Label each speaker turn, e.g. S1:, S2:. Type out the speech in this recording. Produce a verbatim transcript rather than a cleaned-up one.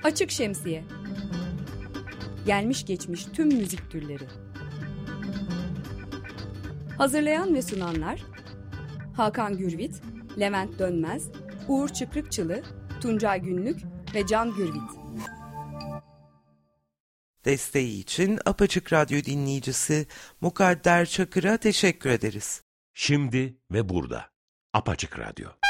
S1: Açık Şemsiye. Gelmiş geçmiş tüm müzik türleri. Hazırlayan ve sunanlar Hakan Gürvit, Levent Dönmez, Uğur Çıkrıkçılı, Tuncay Günlük ve Can Gürvit.
S2: Desteği için Apaçık Radyo dinleyicisi Mukadder Çakır'a teşekkür ederiz.
S3: Şimdi ve burada. Apaçık Radyo.